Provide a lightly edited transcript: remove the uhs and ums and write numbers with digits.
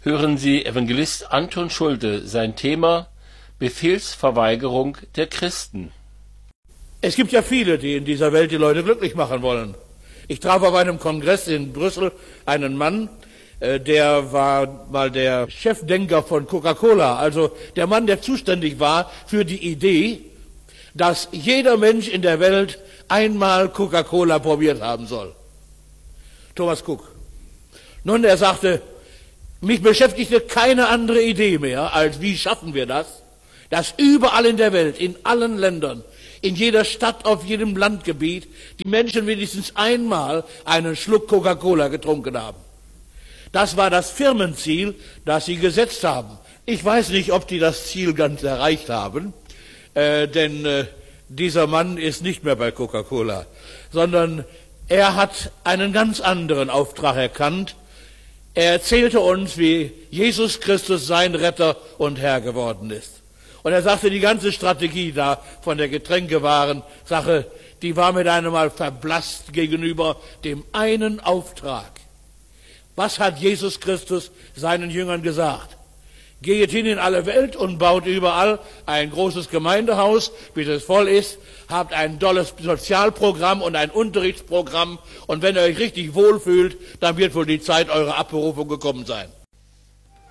hören Sie Evangelist Anton Schulte, sein Thema Befehlsverweigerung der Christen. Es gibt ja viele, die in dieser Welt die Leute glücklich machen wollen. Ich traf auf einem Kongress in Brüssel einen Mann, der war mal der Chefdenker von Coca-Cola, also der Mann, der zuständig war für die Idee, dass jeder Mensch in der Welt einmal Coca-Cola probiert haben soll. Thomas Cook. Nun, er sagte, mich beschäftigte keine andere Idee mehr, als wie schaffen wir das, dass überall in der Welt, in allen Ländern, in jeder Stadt, auf jedem Landgebiet, die Menschen wenigstens einmal einen Schluck Coca-Cola getrunken haben. Das war das Firmenziel, das sie gesetzt haben. Ich weiß nicht, ob die das Ziel ganz erreicht haben, denn dieser Mann ist nicht mehr bei Coca-Cola, sondern er hat einen ganz anderen Auftrag erkannt. Er erzählte uns, wie Jesus Christus sein Retter und Herr geworden ist. Und er sagte, die ganze Strategie da von der Getränkewarensache, die war mit einem Mal verblasst gegenüber dem einen Auftrag. Was hat Jesus Christus seinen Jüngern gesagt? Geht hin in alle Welt und baut überall ein großes Gemeindehaus, bis es voll ist, habt ein tolles Sozialprogramm und ein Unterrichtsprogramm und wenn ihr euch richtig wohlfühlt, dann wird wohl die Zeit eurer Abberufung gekommen sein.